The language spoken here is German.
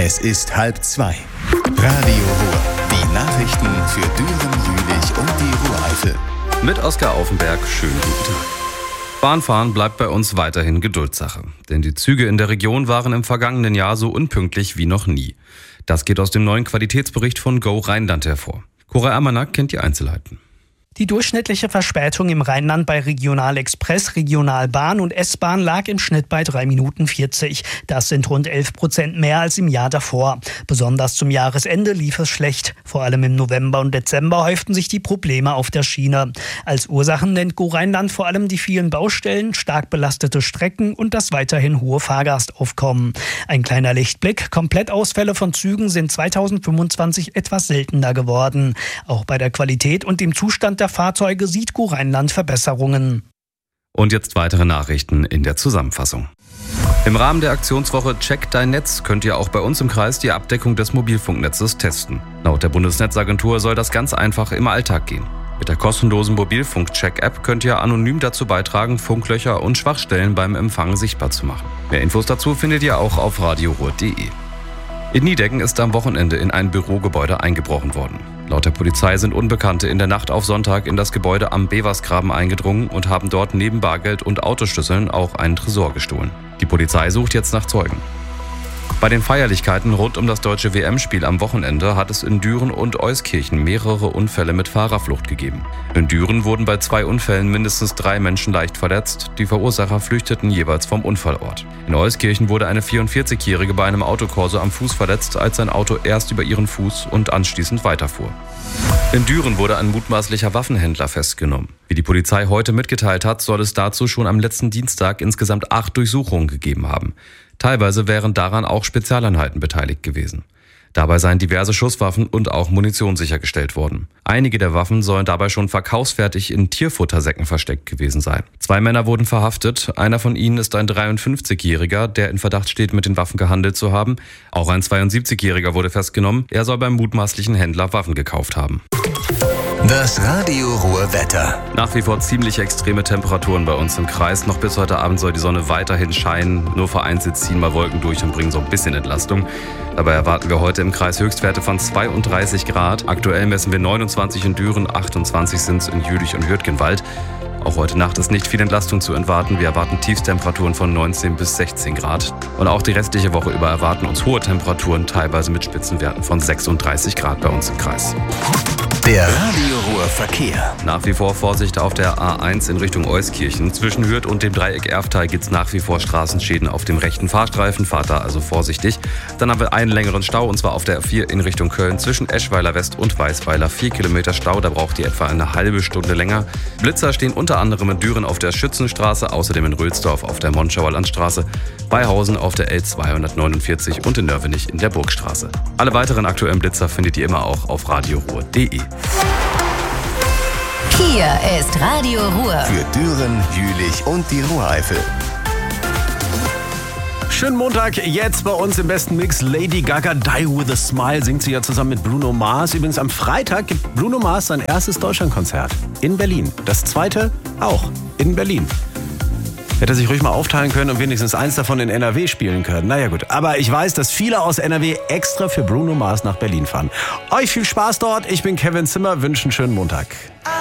Es ist 1:30. Radio Ruhr. Die Nachrichten für Düren, Jülich und die Ruhr-Eifel. Mit Oskar Aufenberg, schönen guten Tag. Bahnfahren bleibt bei uns weiterhin Geduldssache. Denn die Züge in der Region waren im vergangenen Jahr so unpünktlich wie noch nie. Das geht aus dem neuen Qualitätsbericht von Go Rheinland hervor. Cora Ermanak kennt die Einzelheiten. Die durchschnittliche Verspätung im Rheinland bei Regionalexpress, Regionalbahn und S-Bahn lag im Schnitt bei 3 Minuten 40. Das sind rund 11% mehr als im Jahr davor. Besonders zum Jahresende lief es schlecht. Vor allem im November und Dezember häuften sich die Probleme auf der Schiene. Als Ursachen nennt Go Rheinland vor allem die vielen Baustellen, stark belastete Strecken und das weiterhin hohe Fahrgastaufkommen. Ein kleiner Lichtblick: Komplettausfälle von Zügen sind 2025 etwas seltener geworden. Auch bei der Qualität und dem Zustand der Fahrzeuge sieht Go Rheinland Verbesserungen. Und jetzt weitere Nachrichten in der Zusammenfassung. Im Rahmen der Aktionswoche Check dein Netz könnt ihr auch bei uns im Kreis die Abdeckung des Mobilfunknetzes testen. Laut der Bundesnetzagentur soll das ganz einfach im Alltag gehen. Mit der kostenlosen Mobilfunk-Check-App könnt ihr anonym dazu beitragen, Funklöcher und Schwachstellen beim Empfang sichtbar zu machen. Mehr Infos dazu findet ihr auch auf radioruhr.de. In Niedecken ist am Wochenende in ein Bürogebäude eingebrochen worden. Laut der Polizei sind Unbekannte in der Nacht auf Sonntag in das Gebäude am Beversgraben eingedrungen und haben dort neben Bargeld und Autoschlüsseln auch einen Tresor gestohlen. Die Polizei sucht jetzt nach Zeugen. Bei den Feierlichkeiten rund um das deutsche WM-Spiel am Wochenende hat es in Düren und Euskirchen mehrere Unfälle mit Fahrerflucht gegeben. In Düren wurden bei 2 Unfällen mindestens 3 Menschen leicht verletzt. Die Verursacher flüchteten jeweils vom Unfallort. In Euskirchen wurde eine 44-Jährige bei einem Autokorso am Fuß verletzt, als sein Auto erst über ihren Fuß und anschließend weiterfuhr. In Düren wurde ein mutmaßlicher Waffenhändler festgenommen. Wie die Polizei heute mitgeteilt hat, soll es dazu schon am letzten Dienstag insgesamt 8 Durchsuchungen gegeben haben. Teilweise wären daran auch Spezialeinheiten beteiligt gewesen. Dabei seien diverse Schusswaffen und auch Munition sichergestellt worden. Einige der Waffen sollen dabei schon verkaufsfertig in Tierfuttersäcken versteckt gewesen sein. 2 Männer wurden verhaftet. Einer von ihnen ist ein 53-Jähriger, der in Verdacht steht, mit den Waffen gehandelt zu haben. Auch ein 72-Jähriger wurde festgenommen. Er soll beim mutmaßlichen Händler Waffen gekauft haben. Das Radio Ruhr Wetter. Nach wie vor ziemlich extreme Temperaturen bei uns im Kreis. Noch bis heute Abend soll die Sonne weiterhin scheinen. Nur vereinzelt ziehen mal Wolken durch und bringen so ein bisschen Entlastung. Dabei erwarten wir heute im Kreis Höchstwerte von 32 Grad. Aktuell messen wir 29 in Düren, 28 sind es in Jülich und Hürtgenwald. Auch heute Nacht ist nicht viel Entlastung zu erwarten. Wir erwarten Tiefstemperaturen von 19 bis 16 Grad. Und auch die restliche Woche über erwarten uns hohe Temperaturen, teilweise mit Spitzenwerten von 36 Grad bei uns im Kreis. Der Radio Ruhr Verkehr. Nach wie vor Vorsicht auf der A1 in Richtung Euskirchen. Zwischen Hürth und dem Dreieck Erftal gibt es nach wie vor Straßenschäden auf dem rechten Fahrstreifen. Fahrt da also vorsichtig. Dann haben wir einen längeren Stau, und zwar auf der A4 in Richtung Köln zwischen Eschweiler West und Weißweiler. 4 Kilometer Stau, da braucht ihr etwa eine halbe Stunde länger. Blitzer stehen unter anderem in Düren auf der Schützenstraße, außerdem in Röhlsdorf auf der Monschauer Landstraße, Beihausen auf der L249 und in Nörvenich in der Burgstraße. Alle weiteren aktuellen Blitzer findet ihr immer auch auf radioruhr.de. Hier ist Radio Ruhr. Für Düren, Jülich und die Ruhr-Eifel. Schönen Montag, jetzt bei uns im besten Mix Lady Gaga, Die With A Smile, singt sie ja zusammen mit Bruno Mars. Übrigens am Freitag gibt Bruno Mars sein erstes Deutschlandkonzert in Berlin. Das zweite auch in Berlin. Hätte er sich ruhig mal aufteilen können und wenigstens eins davon in NRW spielen können. Naja gut, aber ich weiß, dass viele aus NRW extra für Bruno Mars nach Berlin fahren. Euch viel Spaß dort, ich bin Kevin Zimmer, wünsche einen schönen Montag.